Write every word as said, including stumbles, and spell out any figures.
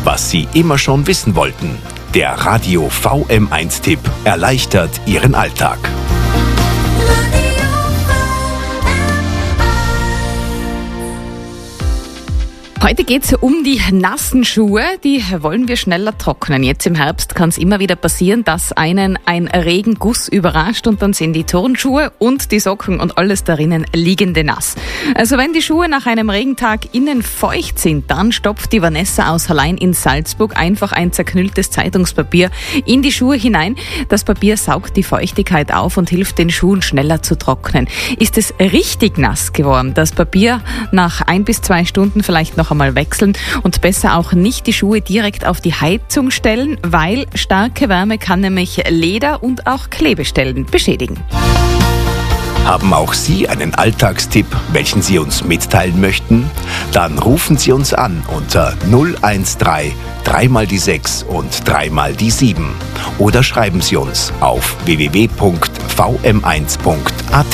was Sie immer schon wissen wollten. Der Radio V M eins Tipp erleichtert Ihren Alltag. Heute geht es um die nassen Schuhe, die wollen wir schneller trocknen. Jetzt im Herbst kann es immer wieder passieren, dass einen ein Regenguss überrascht und dann sind die Turnschuhe und die Socken und alles darinnen liegende nass. Also wenn die Schuhe nach einem Regentag innen feucht sind, dann stopft die Vanessa aus Hallein in Salzburg einfach ein zerknülltes Zeitungspapier in die Schuhe hinein. Das Papier saugt die Feuchtigkeit auf und hilft den Schuhen schneller zu trocknen. Ist es richtig nass geworden, das Papier nach ein bis zwei Stunden vielleicht noch einmal wechseln und besser auch nicht die Schuhe direkt auf die Heizung stellen, weil starke Wärme kann nämlich Leder und auch Klebestellen beschädigen. Haben auch Sie einen Alltagstipp, welchen Sie uns mitteilen möchten? Dann rufen Sie uns an unter null eins drei, drei mal die sechs und drei mal die sieben oder schreiben Sie uns auf w w w punkt v m eins punkt a t.